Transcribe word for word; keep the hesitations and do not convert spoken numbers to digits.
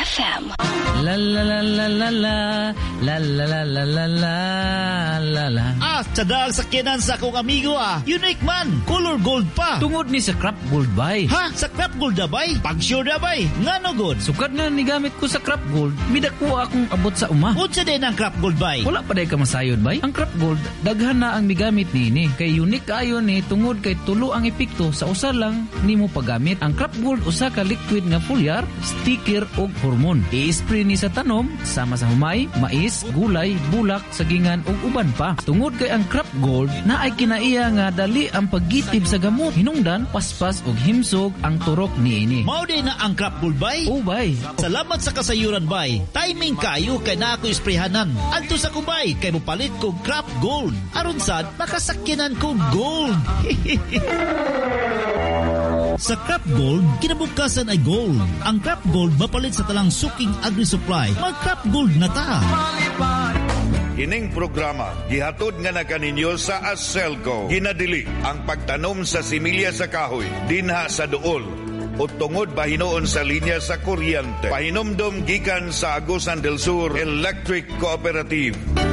F M. La la la la la la la la la la la la la la. Ah, tsadal sa kinan sa akong amigo ah. Unique man, color gold pa. Tungod ni sa Crop Gold bay. Ha? Sa Crop Gold na bay? Pag sure na bay? Nga no good? Sukad na ni gamit ko sa Crop Gold, midako akong abot sa uma. Unsa din ang Crop Gold bay? Wala pa day ka masayod bay. Ang Crop Gold, daghan na ang migamit ni kay unique kaayo ni tungod kay tulo ang epekto sa usa lang nimo paggamit. Ang Crop Gold usa ka liquid nga foliar, sticker ug hormone. I-spray ni sa tanom sama sa humay, mais, gulay, bulak, sagingan ug uban pa. Tungod kay ang Crop Gold naay kinaiya nga dali ang paggitib sa gamot. Hinungdan, paspas ug himsog ang turok niini. Mao din na ang Crop Gold bay? O bay. Salamat sa kasayuran bay. Timing kayo kay na ako isprehanan. Adto sa kubay kay mopalit ko Crop Gold. Aron sad makasakyanan ko gold. Sa Crop Gold, kinabukasan ay gold. Ang Crop Gold mapalit sa talang suking agri-supply. Mag-Crop Gold na ta. Ining programa, gihatod nga na kaninyo sa Aselco. Ginadili ang pagtanom sa similya sa kahoy, dinha sa duol, o tungod bahinoon sa linya sa kuryente. Pahinomdom gikan sa Agusan del Sur Electric Cooperative.